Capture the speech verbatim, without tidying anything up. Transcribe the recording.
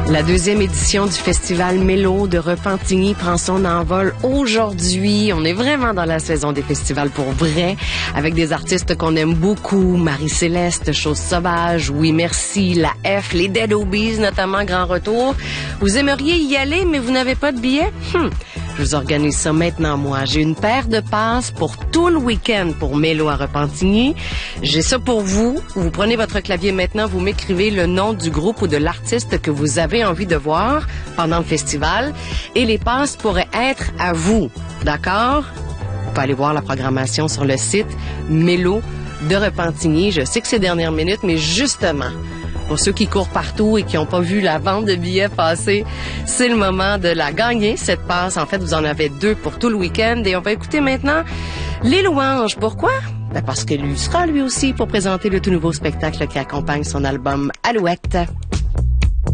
La deuxième édition du Festival Mélo de Repentigny prend son envol aujourd'hui. On est vraiment dans la saison des festivals pour vrai, avec des artistes qu'on aime beaucoup. Marie-Céleste, Chose Sauvage, Oui Merci, La F, les Dead Obies, notamment Grand Retour. Vous aimeriez y aller, mais vous n'avez pas de billets? Hum. Je vous organise ça maintenant, moi. J'ai une paire de passes pour tout le week-end pour Mélo à Repentigny. J'ai ça pour vous. Vous prenez votre clavier maintenant, vous m'écrivez le nom du groupe ou de l'artiste que vous avez envie de voir pendant le festival et les passes pourraient être à vous. D'accord? Vous pouvez aller voir la programmation sur le site Mélo de Repentigny. Je sais que c'est dernière minute, mais justement, pour ceux qui courent partout et qui n'ont pas vu la vente de billets passer, c'est le moment de la gagner, cette passe. En fait, vous en avez deux pour tout le week-end. Et on va écouter maintenant Les Louanges. Pourquoi? Ben parce que lui sera lui aussi pour présenter le tout nouveau spectacle qui accompagne son album Alouette.